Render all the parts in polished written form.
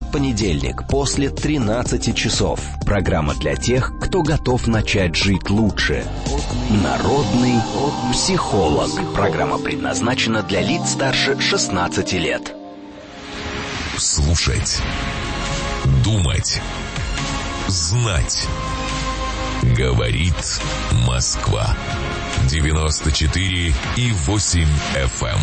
Понедельник после 13 часов. Программа для тех, кто готов начать жить лучше. Народный психолог. Программа предназначена для лиц старше 16 лет. Слушать. Думать. Знать. Говорит Москва. 94,8 FM.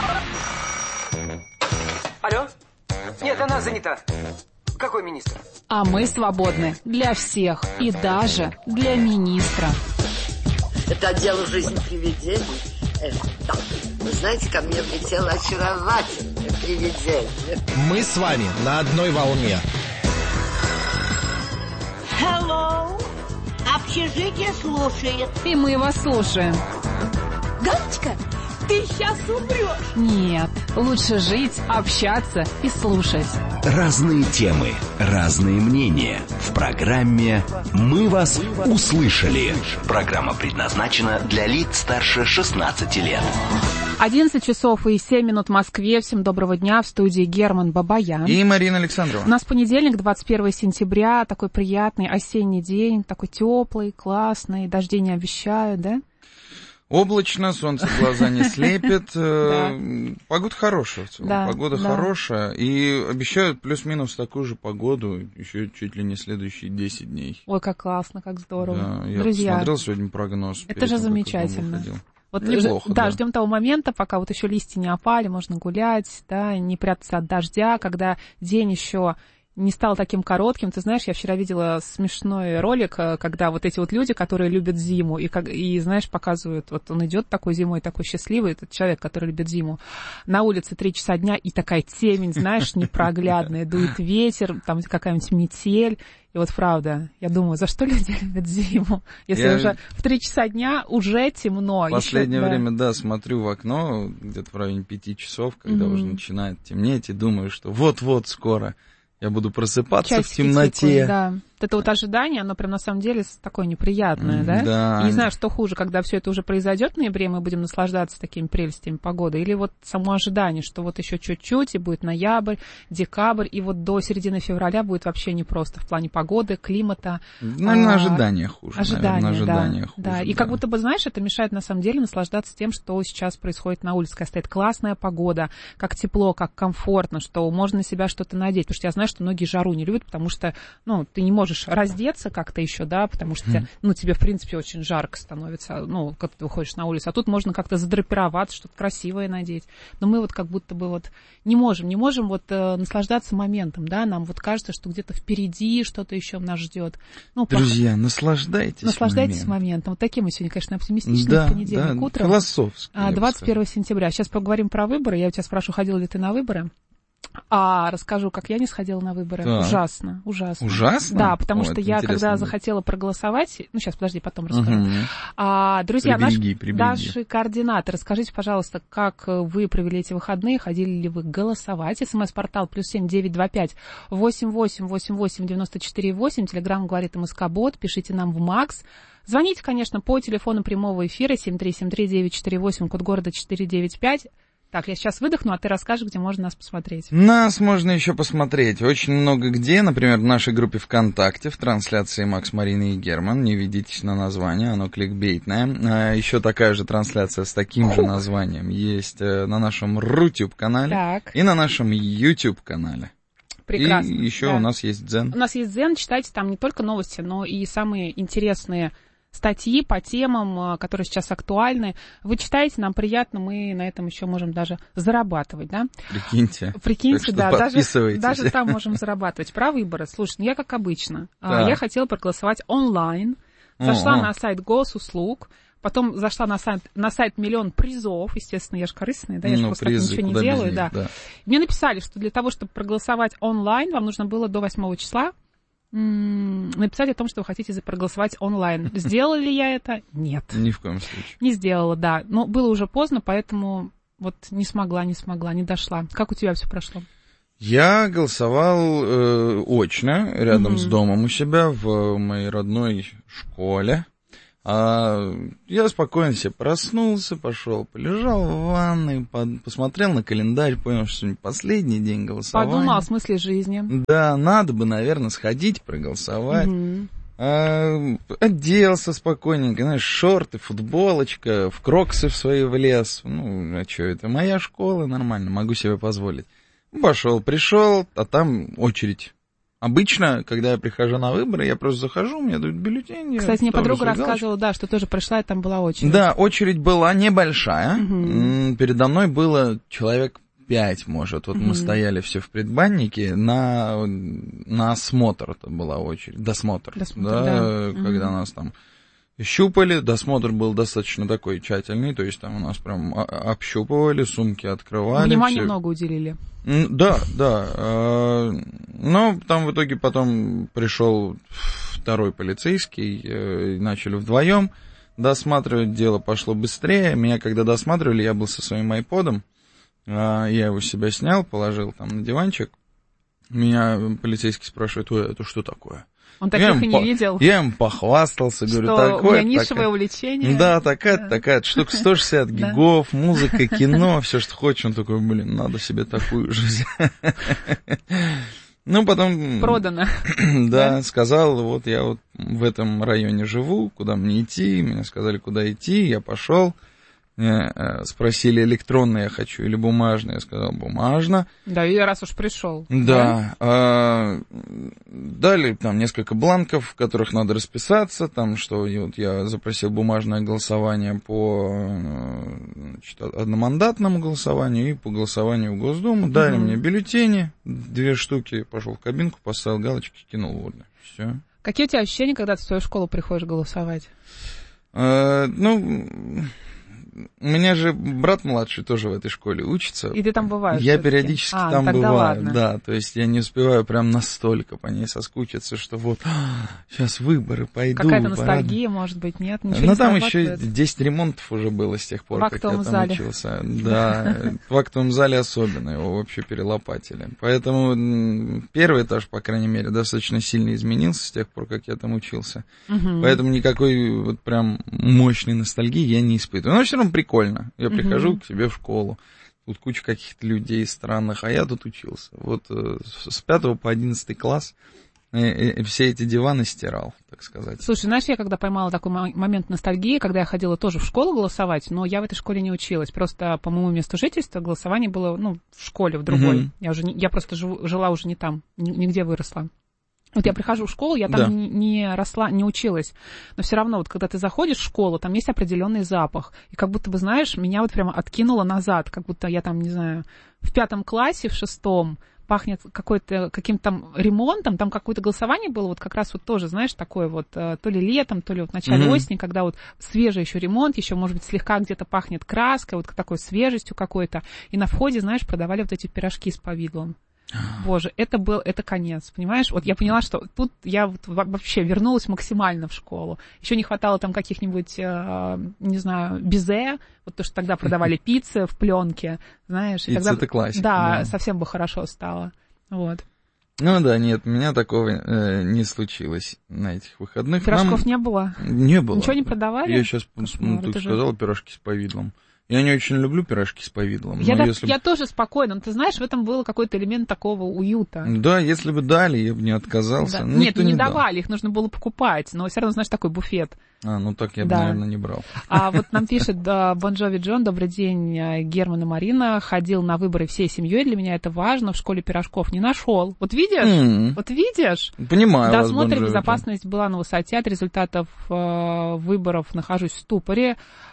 Алло? Нет, она занята. Какой министр? А мы свободны для всех и даже для министра. Это отдел «Жизнь привидений». Да. Вы знаете, ко мне влетело очаровательное привидение. Мы с вами на одной волне. Hello. Общежитие слушает. И мы вас слушаем. Галочка, ты сейчас умрешь. Нет, лучше жить, общаться и слушать. Разные темы, разные мнения. В программе «Мы вас услышали». Программа предназначена для лиц старше 16 лет. 11 часов и 7 минут в Москве. Всем доброго дня. В студии Герман Бабаян. И Марина Александрова. У нас понедельник, 21 сентября. Такой приятный осенний день. Такой теплый, классный. Дождей не обещают, да? Облачно, солнце глаза не слепит. Погода хорошая. Погода хорошая. И обещают плюс-минус такую же погоду еще чуть ли не следующие 10 дней. Ой, как классно, как здорово. Да, я Друзья, посмотрел сегодня прогноз. это же замечательно. Вот неплохо, да, ждем того момента, пока вот еще листья не опали, можно гулять, да, не прятаться от дождя, когда день еще не стал таким коротким. Ты знаешь, я вчера видела смешной ролик, когда вот эти вот люди, которые любят зиму, и знаешь, показывают, вот он идет такой зимой, такой счастливый, этот человек, который любит зиму, на улице 3 часа дня, и такая темень, знаешь, непроглядная, дует ветер, там какая-нибудь метель. И вот правда, я думаю, за что люди любят зиму? Если уже в 3 часа дня уже темно. В последнее время, да, смотрю в окно, где-то в районе 5 часов, когда уже начинает темнеть, и думаю, что вот-вот скоро я буду просыпаться часики в темноте. тикают, да. Вот это вот ожидание, оно прям на самом деле такое неприятное, да? Да. И не знаю, что хуже, когда все это уже произойдет в ноябре, мы будем наслаждаться такими прелестями погоды, или вот само ожидание, что вот еще чуть-чуть, и будет ноябрь, декабрь, и вот до середины февраля будет вообще непросто в плане погоды, климата. Наверное, ожидание хуже. Ожидание, да. И как будто бы, знаешь, это мешает на самом деле наслаждаться тем, что сейчас происходит на улице, когда стоит классная погода, как тепло, как комфортно, что можно на себя что-то надеть. Потому что я знаю, что многие жару не любят, потому что, ну, ты не можешь раздеться как-то еще, да, потому что, ну, тебе, в принципе, очень жарко становится, ну, когда ты выходишь на улицу, а тут можно как-то задрапироваться, что-то красивое надеть. Но мы вот как будто бы вот не можем вот наслаждаться моментом, да, нам вот кажется, что где-то впереди что-то еще нас ждет. Ну, друзья, наслаждайтесь моментом. Вот такие мы сегодня, конечно, оптимистичные, в понедельник утром. Философски. 21 сентября. Сейчас поговорим про выборы. Я у тебя спрошу, ходил ли ты на выборы? А расскажу, как я не сходила на выборы. Да. Ужасно. Ужасно? Да, потому что я, когда захотела проголосовать... Ну, сейчас, подожди, потом расскажу. Друзья, наши координаты. Расскажите, пожалуйста, как вы провели эти выходные, ходили ли вы голосовать. СМС-портал +7 925 88 88 94 8. Телеграм говорит МСК-бот. Пишите нам в МАКС. Звоните, конечно, по телефону прямого эфира 7373948, код города 495. Так, я сейчас выдохну, а ты расскажешь, где можно нас посмотреть. Нас можно еще посмотреть очень много где, например, в нашей группе ВКонтакте, в трансляции Макс, Марина и Герман. Не ведитесь на название, оно кликбейтное. Еще такая же трансляция с таким же названием есть на нашем Рутюб-канале и на нашем YouTube-канале. Прекрасно. И еще у нас есть Дзен. У нас есть Дзен, читайте там не только новости, но и самые интересные статьи по темам, которые сейчас актуальны. Вы читаете, нам приятно, мы на этом еще можем даже зарабатывать, да? Прикиньте, да, даже там можем зарабатывать. Про выборы. Слушай, я как обычно. Я хотела проголосовать онлайн, зашла на сайт госуслуг, потом зашла на сайт «Миллион призов», естественно, я же корыстная, да, я же просто призы, так ничего не делаю, да. Мне написали, что для того, чтобы проголосовать онлайн, вам нужно было до 8 числа написать о том, что вы хотите проголосовать онлайн. Сделала ли я это? Нет. Ни в коем случае. Не сделала, да. Но было уже поздно, поэтому вот не смогла, не дошла. Как у тебя все прошло? Я голосовал очно, рядом с домом у себя, в моей родной школе. Я спокойно себе проснулся, пошел, полежал в ванной, посмотрел на календарь, понял, что сегодня последний день голосования. Подумал о смысле жизни. Да, надо бы, наверное, сходить, проголосовать. Оделся спокойненько, знаешь, шорты, футболочка, в кроксы в свои влез. Ну, а что, это моя школа, нормально, могу себе позволить. Пошел, пришел, а там очередь. Обычно, когда я прихожу на выборы, я просто захожу, мне дают бюллетень. Кстати, мне подруга рассказывала, да, что тоже пришла, и там была очередь. Да, очередь была небольшая. Передо мной было человек 5, может. Вот мы стояли все в предбаннике, на осмотр это была очередь. Досмотр, да. Когда нас там щупали, досмотр был достаточно такой тщательный, то есть там у нас прям общупывали, сумки открывали. Внимания много уделили. Да. Но там в итоге потом пришел второй полицейский, начали вдвоем досматривать, дело пошло быстрее. Меня когда досматривали, я был со своим айподом, я его с себя снял, положил там на диванчик. Меня полицейский спрашивает: ой, это что такое? Он таких и не видел. Я им похвастался, говорю, что такое. У меня нишевое увлечение. Да, такая штука 160 гигов, музыка, кино, все, что хочешь. Он такой, блин, надо себе такую же взять. Ну, потом... Продано. Да, сказал, вот я вот в этом районе живу, куда мне идти. Мне сказали, куда идти, я пошел. Спросили, электронное я хочу или бумажное, я сказал, бумажно. Да, и раз уж пришел. Да. Дали там несколько бланков, в которых надо расписаться, там, что вот я запросил бумажное голосование по, значит, одномандатному голосованию и по голосованию в Госдуму. Дали мне бюллетени, 2 штуки, пошел в кабинку, поставил галочки, кинул в урну. Все. Какие у тебя ощущения, когда ты в свою школу приходишь голосовать? У меня же брат младший тоже в этой школе учится. И ты там бываешь? Я периодически там бываю, ладно. да. То есть я не успеваю прям настолько по ней соскучиться, что вот сейчас выборы, пойду. Какая-то ностальгия, может быть, нет? Ну там еще 10 ремонтов уже было с тех пор, как я там зале. Учился. Да, в актовом зале особенно, его вообще перелопатили. Поэтому первый этаж, по крайней мере, достаточно сильно изменился с тех пор, как я там учился. Поэтому никакой вот прям мощной ностальгии я не испытываю. Но все равно прикольно. Я прихожу к себе в школу, тут куча каких-то людей странных, а я тут учился. Вот с 5 по 11 класс все эти диваны стирал, так сказать. Слушай, знаешь, я когда поймала такой момент ностальгии, когда я ходила тоже в школу голосовать, но я в этой школе не училась. Просто по моему месту жительства голосование было, в школе, в другой. Я просто жила уже не там, нигде выросла. Вот я прихожу в школу, я там не росла, не училась, но все равно, вот когда ты заходишь в школу, там есть определенный запах, и как будто бы, знаешь, меня вот прямо откинуло назад, как будто я там, не знаю, в 5 классе, в 6 пахнет каким-то там ремонтом, там какое-то голосование было, вот как раз вот тоже, знаешь, такое вот, то ли летом, то ли вот в начале осени, когда вот свежий еще ремонт, еще, может быть, слегка где-то пахнет краской, вот такой свежестью какой-то, и на входе, знаешь, продавали вот эти пирожки с повидлом. Боже, это конец, понимаешь? Вот я поняла, что тут я вот вообще вернулась максимально в школу. Еще не хватало там каких-нибудь, не знаю, безе, вот то, что тогда продавали пиццы в пленке, знаешь. И тогда, это классика. Да, совсем бы хорошо стало. Вот. Ну да, нет, у меня такого не случилось на этих выходных. Пирожков не было? Не было. Ничего не продавали? Я сейчас только сказал, пирожки с повидлом. Я не очень люблю пирожки с повидлом. Я тоже спокойно, но ты знаешь, в этом был какой-то элемент такого уюта. Да, если бы дали, я бы не отказался. Да. Нет, не давали, их нужно было покупать, но все равно, знаешь, такой буфет. Ну так я бы, наверное, не брал. А вот нам пишет Бон Джови Джон: добрый день, Герман и Марина. Ходил на выборы всей семьей, для меня это важно, в школе пирожков не нашел. Вот видишь? Вот видишь? Понимаю вас, Досмотр и безопасность была на высоте, от результатов выборов нахожусь в ступоре.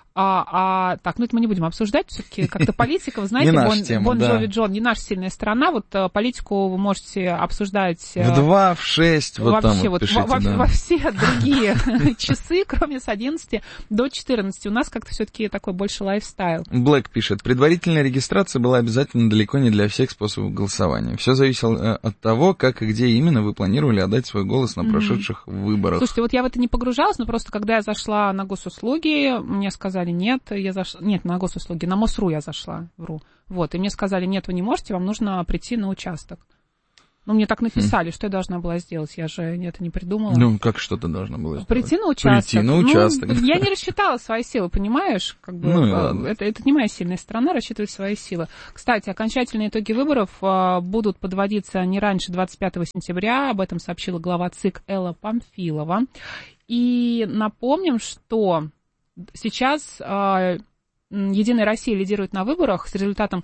Так, это мы не будем обсуждать, все-таки как-то политиков, знаете, Бон Джови Джон не наша сильная страна, вот политику вы можете обсуждать... В 2, в 6, вот вообще, там вот пишите, во все другие часы, кроме с 11 до 14. У нас как-то все-таки такой больше лайфстайл. Блэк пишет: предварительная регистрация была обязательно далеко не для всех способов голосования. Все зависело от того, как и где именно вы планировали отдать свой голос на прошедших выборах. Слушайте, вот я в это не погружалась, но просто когда я зашла на госуслуги, мне сказали: нет, на госуслуги, на МОСРУ я зашла, вру. Вот, и мне сказали: нет, вы не можете, вам нужно прийти на участок. Ну, мне так написали, что я должна была сделать, я же это не придумала. Ну, как что ты должна была сделать? Прийти на участок. Прийти на участок. Ну, я не рассчитала свои силы, понимаешь? Как бы, это не моя сильная сторона, рассчитывать свои силы. Кстати, окончательные итоги выборов будут подводиться не раньше 25 сентября, об этом сообщила глава ЦИК Элла Памфилова. И напомним, что сейчас Единая Россия лидирует на выборах с результатом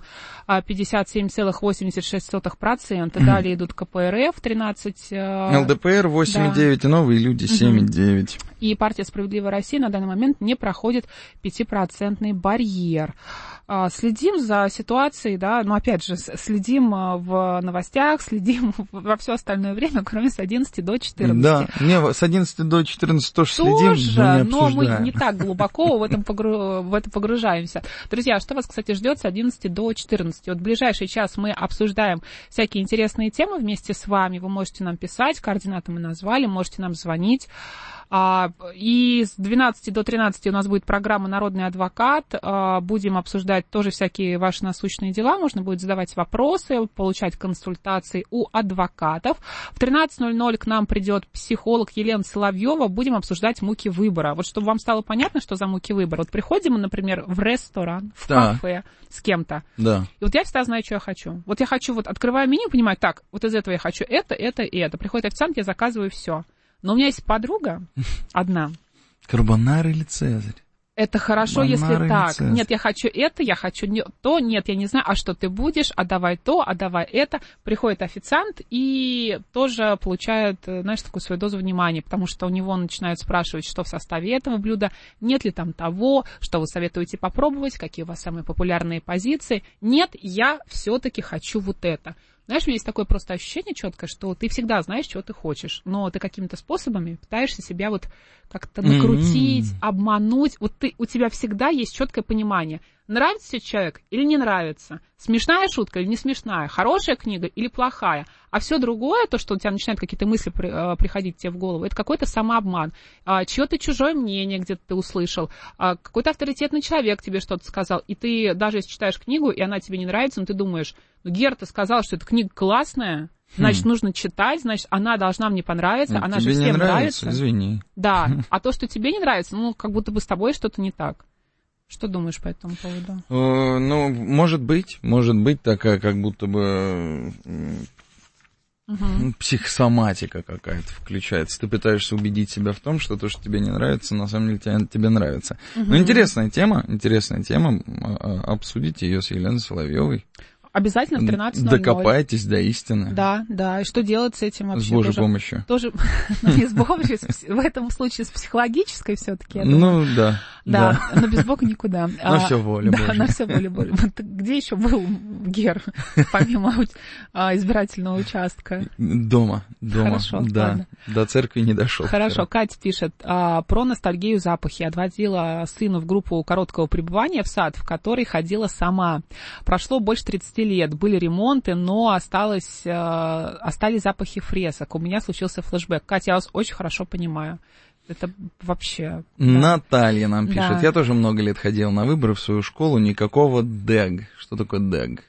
57,86%. Далее идут КПРФ 13%. ЛДПР 8,9%, да. И новые люди 7,9%. И партия «Справедливая Россия» на данный момент не проходит 5% барьер. Следим за ситуацией, да, но опять же, следим в новостях, следим во все остальное время, кроме с 11 до 14. Да, с 11 до 14 тоже следим, но мы не так глубоко в это погружаемся. Друзья, что вас, кстати, ждет с 11 до 14? Вот в ближайший час мы обсуждаем всякие интересные темы вместе с вами. Вы можете нам писать, координаты мы назвали, можете нам звонить. И с 12 до 13 у нас будет программа «Народный адвокат». Будем обсуждать тоже всякие ваши насущные дела. Можно будет задавать вопросы, получать консультации у адвокатов. В 13:00 к нам придет психолог Елена Соловьева. Будем обсуждать муки выбора. Вот чтобы вам стало понятно, что за муки выбора. Вот приходим мы, например, в ресторан, в кафе с кем-то. Да. И вот я всегда знаю, что я хочу. Вот я хочу, вот открываю меню, понимаю, так, вот из этого я хочу это и это. Приходит официант, я заказываю все. Но у меня есть подруга одна. Карбонара или Цезарь? Это хорошо, Карбонара если так. Цезарь. Нет, я хочу это, я хочу то, нет, я не знаю, а что ты будешь, а давай то, а давай это. Приходит официант и тоже получает, знаешь, такую свою дозу внимания, потому что у него начинают спрашивать, что в составе этого блюда, нет ли там того, что вы советуете попробовать, какие у вас самые популярные позиции. Нет, я все-таки хочу вот это. Знаешь, у меня есть такое просто ощущение четкое, что ты всегда знаешь, чего ты хочешь, но ты какими-то способами пытаешься себя вот как-то накрутить, обмануть. Вот у тебя всегда есть четкое понимание, нравится тебе человек или не нравится, смешная шутка или не смешная, хорошая книга или плохая. А все другое, то, что у тебя начинают какие-то мысли приходить тебе в голову, это какой-то самообман, чье-то чужое мнение где-то ты услышал, какой-то авторитетный человек тебе что-то сказал, и ты даже если читаешь книгу, и она тебе не нравится, но ты думаешь, ну, Герта сказала, что эта книга классная, значит, нужно читать, значит, она должна мне понравиться, она же всем нравится. Извини. Да, а то, что тебе не нравится, ну, как будто бы с тобой что-то не так. Что думаешь по этому поводу? Ну, может быть такая, как будто бы психосоматика какая-то включается. Ты пытаешься убедить себя в том, что то, что тебе не нравится, на самом деле тебе нравится. Ну, интересная тема. Обсудите ее с Еленой Соловьевой. Обязательно в 13:00. Докопайтесь до истины. Да. И что делать с этим вообще? С Божьей помощью. Тоже, не с Божьей, в этом случае с психологической все-таки. Ну, да. Да, но без Бога никуда. На все воля Божья. Да, на все воля Божья. Где еще был Гер, помимо избирательного участка? Дома. Хорошо, да. Ладно. До церкви не дошел. Хорошо, Катя пишет про ностальгию запахи. Отводила сына в группу короткого пребывания в сад, в который ходила сама. Прошло больше 30 лет, были ремонты, но остались запахи фресок. У меня случился флешбэк. Катя, я вас очень хорошо понимаю. Это вообще... Наталья нам пишет. Да. Я тоже много лет ходил на выборы в свою школу, никакого ДЭГ. Что такое ДЭГ?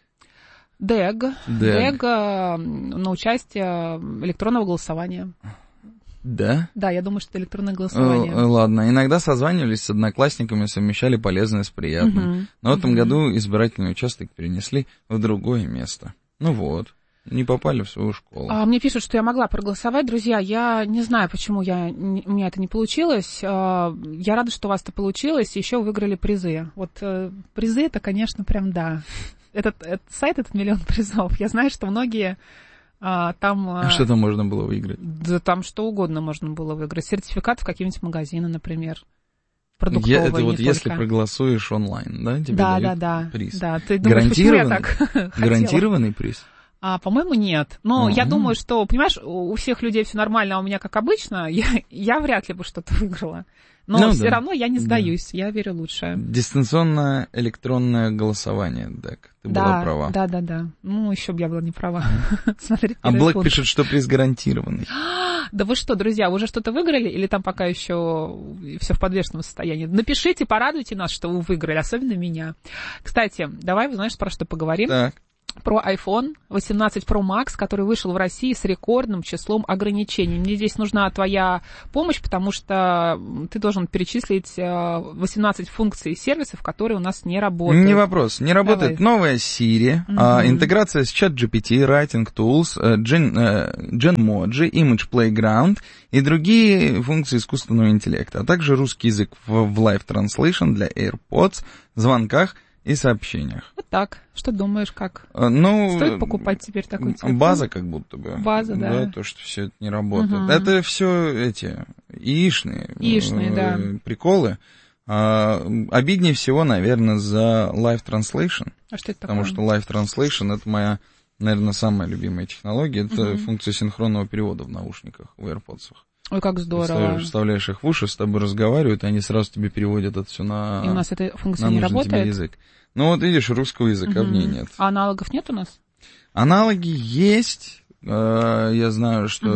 ДЭГ на участие электронного голосования. Да? Да, я думаю, что это электронное голосование. Ладно, иногда созванивались с одноклассниками, совмещали полезное с приятным. Но в этом году избирательный участок перенесли в другое место. Ну вот, не попали в свою школу. Мне пишут, что я могла проголосовать. Друзья, я не знаю, почему у меня это не получилось. Я рада, что у вас это получилось. Еще выиграли призы. Вот призы это, конечно, прям да. Этот сайт, этот миллион призов. Я знаю, что многие... Там... Что там можно было выиграть? Да там что угодно можно было выиграть. Сертификат в какие-нибудь магазины, например. Продуктовые, это вот не если только. проголосуешь онлайн, да? Тебе дают приз. Да. Ты думаешь, почему я так хотела? Гарантированный приз? По-моему, нет. Но я думаю, что, понимаешь, у всех людей все нормально, а у меня, как обычно, я вряд ли бы что-то выиграла. Но все равно я не сдаюсь, я верю лучше. Дистанционное электронное голосование, ДЭК. Ты была права. Да. Ну, еще бы я была не права. А Блэк пишет, что приз гарантированный. Да вы что, друзья, вы уже что-то выиграли или там пока еще все в подвешенном состоянии? Напишите, порадуйте нас, что вы выиграли, особенно меня. Кстати, давай, знаешь, про что поговорим? Так. про iPhone 18 Pro Max, который вышел в России с рекордным числом ограничений. Мне здесь нужна твоя помощь, потому что ты должен перечислить 18 функций и сервисов, которые у нас не работают. Не вопрос. Не работает новая Siri, интеграция с ChatGPT, Writing Tools, Genmoji, Image Playground и другие функции искусственного интеллекта, а также русский язык в Live Translation для AirPods, звонках и сообщениях. Вот так. Что думаешь, как? Ну, стоит покупать теперь такой телефон? База как будто бы. База, да. То, что все это не работает. Это все эти яичные да. приколы. Обиднее всего, наверное, за Live Translation. А что это такое? Потому что Live Translation — это моя, наверное, самая любимая технология. Это функция синхронного перевода в наушниках, в AirPods. Ой, как здорово. Вставляешь их в уши, с тобой разговаривают, и они сразу тебе переводят это все на... И у нас эта функция не работает? Тебе язык. Ну вот видишь, русского языка в ней нет. А аналогов нет у нас? Аналоги есть. Я знаю, что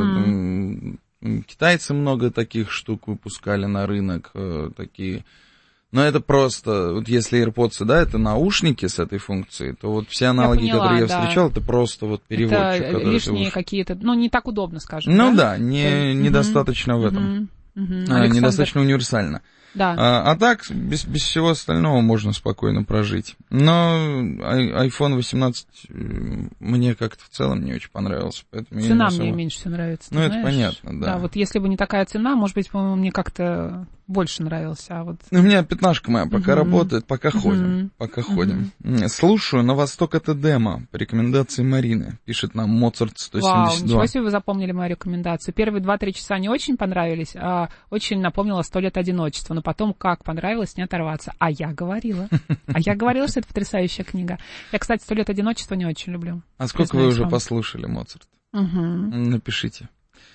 китайцы много таких штук выпускали на рынок, такие. Но это просто, вот если AirPods, да, это наушники с этой функцией, то вот все аналоги, которые я встречал, это просто вот переводчик. Это лишние какие-то, ну, не так удобно, скажем. Ну да, недостаточно в этом. Недостаточно универсально. Да. А так, без всего остального можно спокойно прожить. Но iPhone 18 мне как-то в целом не очень понравился. Цена мне меньше всего нравится. Ну, это понятно, да. Да, вот если бы не такая цена, может быть, по-моему, мне как-то больше нравился. А вот... У меня пятнашка моя пока работает, пока ходим. Слушаю «На восток» — это демо, по рекомендации Марины, пишет нам Моцарт 172. Вау, ничего себе вы запомнили мою рекомендацию. Первые 2-3 часа не очень понравились, а очень напомнила «100 лет одиночества». Но потом как понравилось, не оторваться. А я говорила. Что это потрясающая книга. Я, кстати, «100 лет одиночества» не очень люблю. А сколько вы уже послушали Моцарт? Напишите.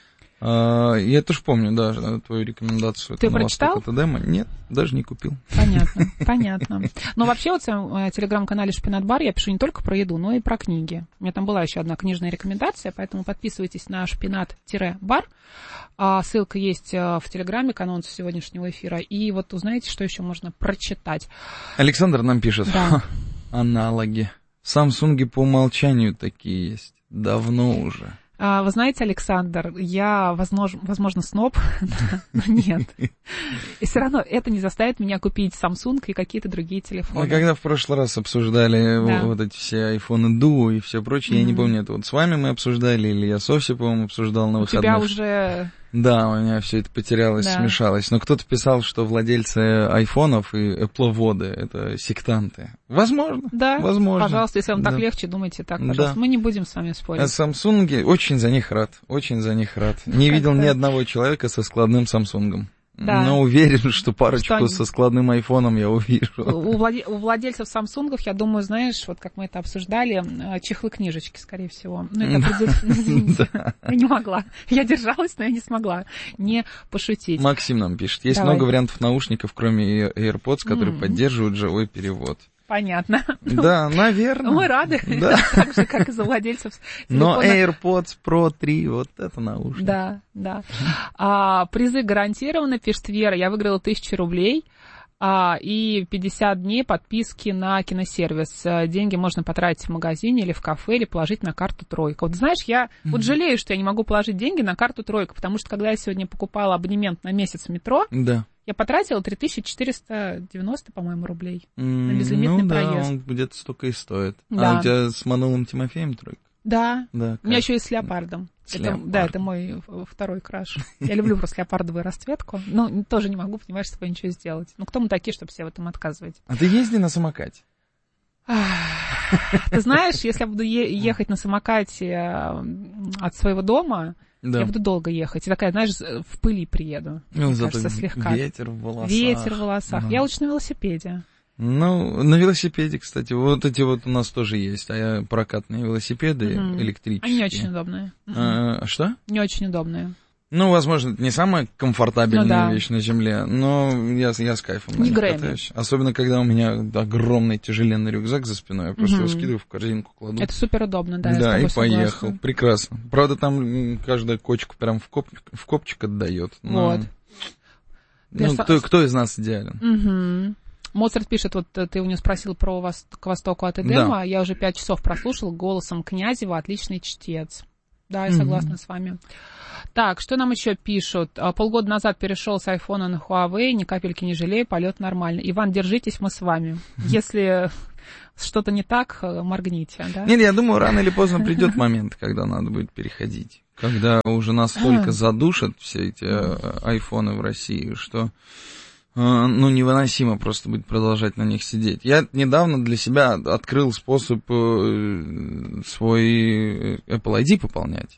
Я тоже помню, да, твою рекомендацию. Ты прочитал? Это демо. Нет, даже не купил. Понятно. Но вообще вот в своем телеграм-канале Шпинат Бар я пишу не только про еду, но и про книги. У меня там была еще одна книжная рекомендация, поэтому подписывайтесь на шпинат-бар. Ссылка есть в телеграме к анонсу сегодняшнего эфира. И вот узнаете, что еще можно прочитать. Александр нам пишет. Да. Аналоги. В Самсунге по умолчанию такие есть. Давно уже. Вы знаете, Александр, я, возможно, сноб, но нет. И все равно это не заставит меня купить Samsung и какие-то другие телефоны. Мы когда в прошлый раз обсуждали вот эти все айфоны Duo и все прочее, я не помню, это вот с вами мы обсуждали, или я с Оси, по-моему, обсуждал на выходных. У тебя уже... Да, у меня все это потерялось, смешалось. Но кто-то писал, что владельцы айфонов и эпловоды — это сектанты. Возможно. Да, возможно. Пожалуйста, если вам так легче, думайте так, пожалуйста. Мы не будем с вами спорить. А Samsung, очень за них рад. Не видел ни одного человека со складным Samsung. Да. Но уверен, что парочку со складным айфоном я увижу. У владельцев Самсунгов, я думаю, знаешь, вот как мы это обсуждали, чехлы-книжечки, скорее всего. Ну, это определенно, извините, я не могла. Я держалась, но я не смогла не пошутить. Максим нам пишет. Есть много вариантов наушников, кроме AirPods, которые поддерживают живой перевод. Понятно. Да, наверное. Мы рады, так же, как и за владельцев телефона. Но AirPods Pro 3, вот это наушники. Да. Призы гарантированы, пишет Вера. Я выиграла 1000 рублей и 50 дней подписки на киносервис. Деньги можно потратить в магазине или в кафе, или положить на карту Тройка. Вот знаешь, я вот жалею, что я не могу положить деньги на карту Тройка, потому что когда я сегодня покупала абонемент на месяц в метро, я потратила 3490, по-моему, рублей на безлимитный проезд. Он где-то столько и стоит. А у тебя с Манулом Тимофеем Тройка? Да. У меня еще и с леопардом. Это мой второй краш. Я люблю просто леопардовую расцветку, но тоже не могу, понимаешь, с тобой ничего сделать. Ну, кто мы такие, чтобы себе в этом отказывать? А ты езди на самокате. Ты знаешь, если я буду ехать на самокате от своего дома, я буду долго ехать. И такая, знаешь, в пыли приеду. Мне кажется, слегка. Ветер в волосах. Я лучше на велосипеде. Ну, на велосипеде, кстати, вот эти вот у нас тоже есть, прокатные велосипеды электрические. Они не очень удобные. Что? Не очень удобные. Ну, возможно, это не самая комфортабельная вещь на земле, но я с кайфом на них катаюсь. Особенно, когда у меня огромный тяжеленный рюкзак за спиной, я просто его скидываю в корзинку, кладу. Это супер удобно, да, Да, и поехал. Согласна. Прекрасно. Правда, там каждая кочку прям в копчик отдает. Но... Вот. Ну, кто из нас идеален? Моцарт пишет, вот ты у него спросил про «К востоку от Эдема», Да. я уже 5 часов прослушал голосом Князева, отличный чтец. Да, я согласна с вами. Так, что нам еще пишут? Полгода назад перешел с айфона на Huawei, ни капельки не жалею, полет нормальный. Иван, держитесь, мы с вами. Если что-то не так, моргните, да? Нет, я думаю, рано или поздно придет момент, когда надо будет переходить. Когда уже настолько задушат все эти айфоны в России, что невыносимо просто будет продолжать на них сидеть. Я недавно для себя открыл способ свой Apple ID пополнять.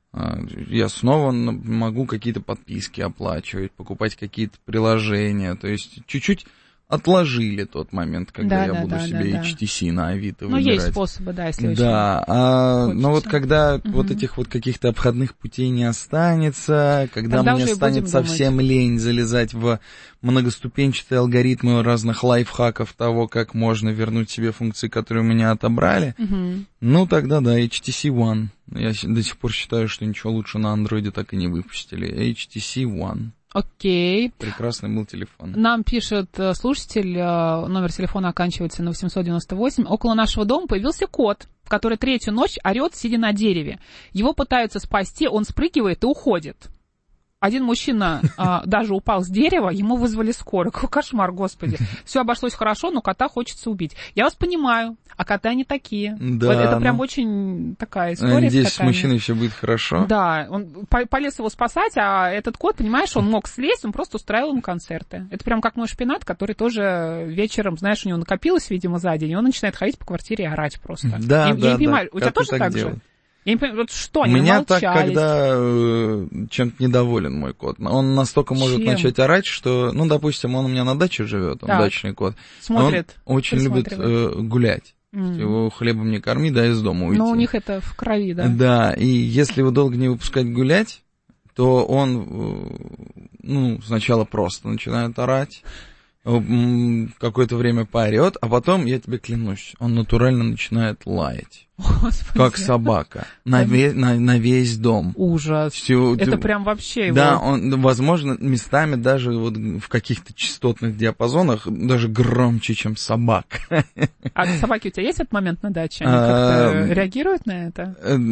Я снова могу какие-то подписки оплачивать, покупать какие-то приложения, то есть чуть-чуть отложили тот момент, когда я буду себе HTC на Авито выбирать. Ну, есть способы, да, если очень но вот когда вот этих вот каких-то обходных путей не останется, когда мне станет совсем лень залезать в многоступенчатые алгоритмы разных лайфхаков того, как можно вернуть себе функции, которые у меня отобрали, ну, тогда да, HTC One. Я до сих пор считаю, что ничего лучше на андроиде так и не выпустили. HTC One. Окей. Прекрасный был телефон. Нам пишет слушатель, номер телефона оканчивается на 898. Около нашего дома появился кот, который 3-ю ночь орет, сидя на дереве. Его пытаются спасти, он спрыгивает и уходит. Один мужчина даже упал с дерева, ему вызвали скорую. Какой кошмар, господи. Все обошлось хорошо, но кота хочется убить. Я вас понимаю, а коты они такие. Да, вот это прям очень такая история. Надеюсь, с мужчиной все будет хорошо. Да, он полез его спасать, а этот кот, понимаешь, он мог слезть, он просто устраивал ему концерты. Это прям как мой шпинат, который тоже вечером, знаешь, у него накопилось, видимо, за день, и он начинает ходить по квартире и орать просто. Да, я не понимаю, у тебя тоже так делать? Же? Я не понимаю, вот что, они у меня молчались. так, когда чем-то недоволен мой кот. Он настолько может начать орать, что, ну, допустим, он у меня на даче живет, он дачный кот. Смотрит. Он очень любит гулять. Его хлебом не корми, дай из дома уйти. Но у них это в крови, да? Да, и если его долго не выпускать гулять, то он, ну, сначала просто начинает орать, какое-то время поорет, а потом, я тебе клянусь, он натурально начинает лаять. Господи. Как собака. На весь дом. Ужас. Это прям вообще его... Да, он, возможно, местами даже вот в каких-то частотных диапазонах даже громче, чем собака. А собаки у тебя есть в этот момент на даче? Они как-то реагируют на это?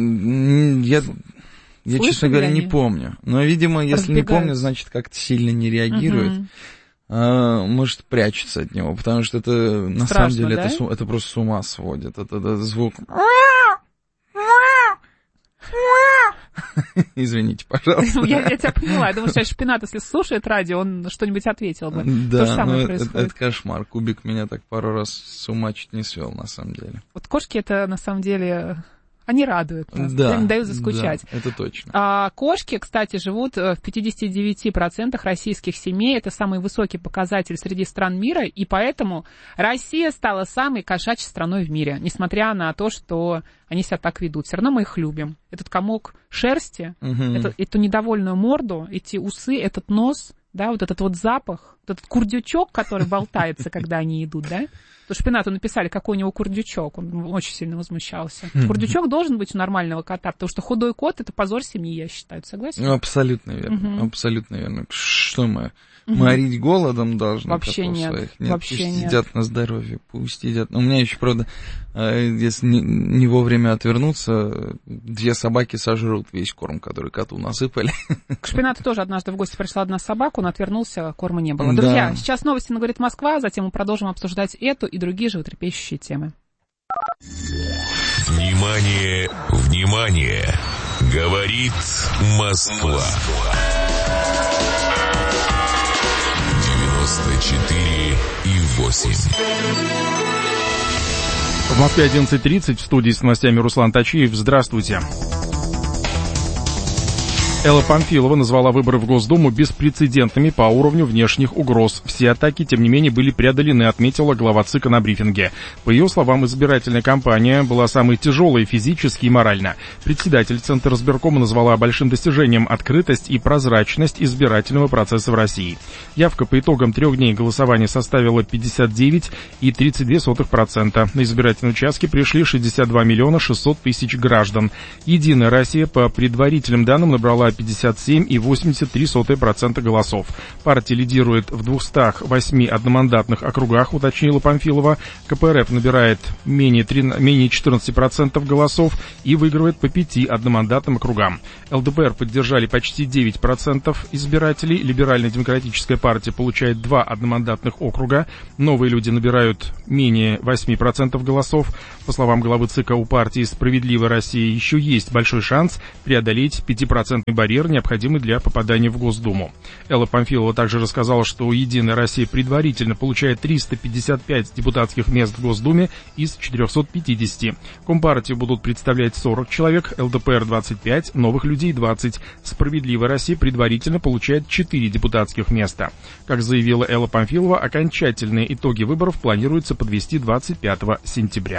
Я, честно говоря, не помню. Но, видимо, если не помню, значит, как-то сильно не реагирует. Может, прячется от него, потому что это, на самом деле, да? это просто с ума сводит. Это звук... Извините, пожалуйста. Я тебя поняла. Я думаю, что шпинат, если слушает радио, он что-нибудь ответил бы. Да, то же самое происходит. Это кошмар. Кубик меня так пару раз с ума чуть не свел, на самом деле. Вот кошки это, на самом деле... Они радуют нас, да, не дают заскучать. Да, это точно. Кошки, кстати, живут в 59% российских семей. Это самый высокий показатель среди стран мира. И поэтому Россия стала самой кошачьей страной в мире. Несмотря на то, что они себя так ведут. Все равно мы их любим. Этот комок шерсти, эту недовольную морду, эти усы, этот нос, да, вот этот вот запах, вот этот курдючок, который болтается, когда они идут, да? То Шпинату написали, какой у него курдючок, он очень сильно возмущался. Курдючок должен быть у нормального кота, потому что худой кот — это позор семьи, я считаю, ты согласен? Ну, абсолютно верно, абсолютно верно. Что мы морить голодом должны? Вообще нет, своих? Нет, вообще пусть нет. едят на здоровье, пусть едят. У меня еще, правда, если не вовремя отвернуться, 2 собаки сожрут весь корм, который коту насыпали. К Шпинату тоже однажды в гости пришла одна собака, он отвернулся, корма не было. Друзья, сейчас новости на «Говорит Москва», затем мы продолжим обсуждать эту и другие животрепещущие темы. Внимание, внимание! Говорит Москва. 94,8. В Москве 11:30, в студии с новостями Руслан Тачиев. Здравствуйте. Элла Памфилова назвала выборы в Госдуму беспрецедентными по уровню внешних угроз. Все атаки, тем не менее, были преодолены, отметила глава ЦИКа на брифинге. По ее словам, избирательная кампания была самой тяжелой физически и морально. Председатель Центра избиркома назвала большим достижением открытость и прозрачность избирательного процесса в России. Явка по итогам 3 дней голосования составила 59,32%. На избирательные участки пришли 62 600 000 граждан. «Единая Россия» по предварительным данным набрала 57,83% голосов. Партия лидирует в 208 одномандатных округах, уточнила Памфилова. КПРФ набирает менее 14% голосов и выигрывает по 5 одномандатным округам. ЛДПР поддержали почти 9% избирателей. Либерально-демократическая партия получает 2 одномандатных округа. Новые люди набирают менее 8% голосов. По словам главы ЦК, у партии «Справедливая Россия» еще есть большой шанс преодолеть 5% барьер, необходимый для попадания в Госдуму. Элла Памфилова также рассказала, что «Единая Россия» предварительно получает 355 депутатских мест в Госдуме из 450. Компартию будут представлять 40 человек, ЛДПР 25, новых людей 20. «Справедливая Россия» предварительно получает 4 депутатских места. Как заявила Элла Памфилова, окончательные итоги выборов планируется подвести 25 сентября.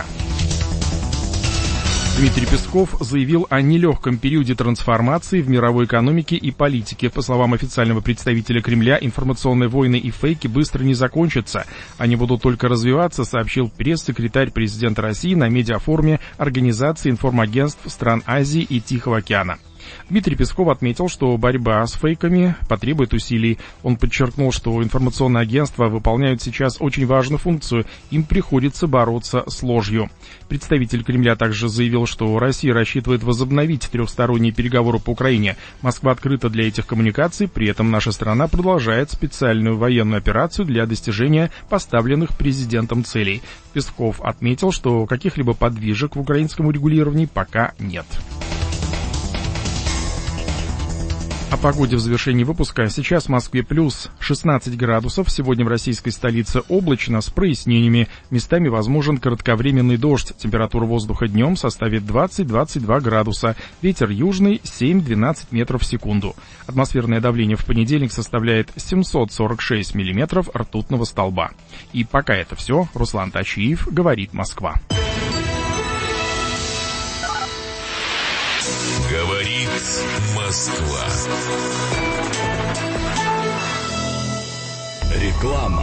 Дмитрий Песков заявил о нелегком периоде трансформации в мировой экономике и политике. По словам официального представителя Кремля, информационные войны и фейки быстро не закончатся. Они будут только развиваться, сообщил пресс-секретарь президента России на медиафоруме Организации информагентств стран Азии и Тихого океана. Дмитрий Песков отметил, что борьба с фейками потребует усилий. Он подчеркнул, что информационные агентства выполняют сейчас очень важную функцию. Им приходится бороться с ложью. Представитель Кремля также заявил, что Россия рассчитывает возобновить трехсторонние переговоры по Украине. Москва открыта для этих коммуникаций, при этом наша страна продолжает специальную военную операцию для достижения поставленных президентом целей. Песков отметил, что каких-либо подвижек в украинском урегулировании пока нет. О погоде в завершении выпуска. Сейчас в Москве плюс 16 градусов. Сегодня в российской столице облачно с прояснениями. Местами возможен кратковременный дождь. Температура воздуха днем составит 20-22 градуса. Ветер южный 7-12 метров в секунду. Атмосферное давление в понедельник составляет 746 миллиметров ртутного столба. И пока это все. Руслан Тачиев, говорит Москва. Говорит Москва. Реклама.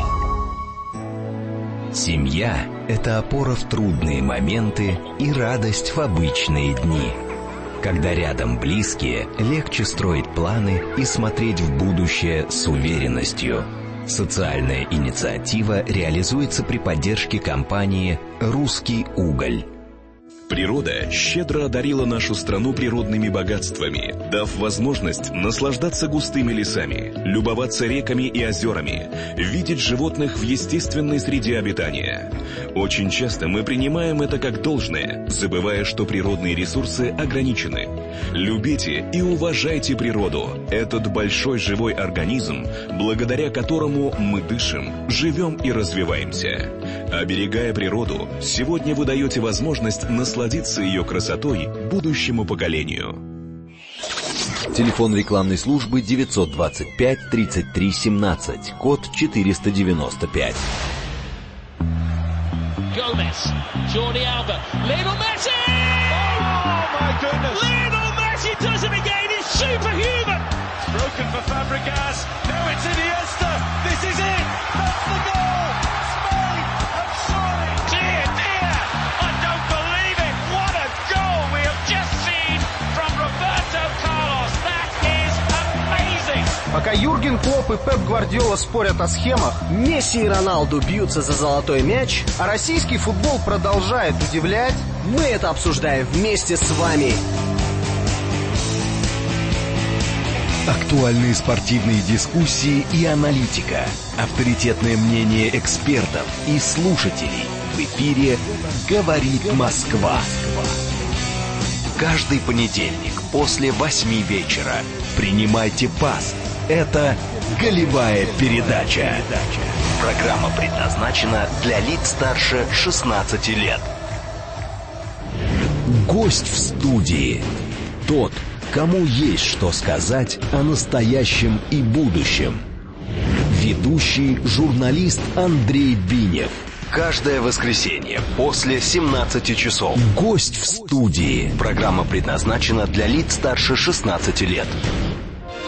Семья – это опора в трудные моменты и радость в обычные дни. Когда рядом близкие, легче строить планы и смотреть в будущее с уверенностью. Социальная инициатива реализуется при поддержке компании «Русский уголь». Природа щедро одарила нашу страну природными богатствами, дав возможность наслаждаться густыми лесами, любоваться реками и озерами, видеть животных в естественной среде обитания. Очень часто мы принимаем это как должное, забывая, что природные ресурсы ограничены. Любите и уважайте природу, этот большой живой организм, благодаря которому мы дышим, живем и развиваемся. Оберегая природу, сегодня вы даете возможность насладиться ее красотой будущему поколению. Телефон рекламной службы 925 33 17, код 495. Gomez, Jordi Alba, Lionel Messi! Oh my goodness! Lionel Messi does it again, he's superhuman! It's broken for Fabregas, now it's Iniesta, this is it, that's the goal! Spain have surely! Dear, dear, I don't believe it, what a goal we have just seen from Roberto Carlos, that is amazing! Пока Юрген Клопп и Пеп Гвардиола спорят о схемах, Месси и Роналду бьются за золотой мяч, а российский футбол продолжает удивлять, мы это обсуждаем вместе с вами. Актуальные спортивные дискуссии и аналитика. Авторитетное мнение экспертов и слушателей. В эфире «Говорит Москва». Каждый понедельник после 8 вечера. Принимайте пас. Это «Голевая передача». Программа предназначена для лиц старше 16 лет. Гость в студии. Тот, кому есть что сказать о настоящем и будущем. Ведущий журналист Андрей Бинев. Каждое воскресенье после 17 часов. Гость в студии. Программа предназначена для лиц старше 16 лет.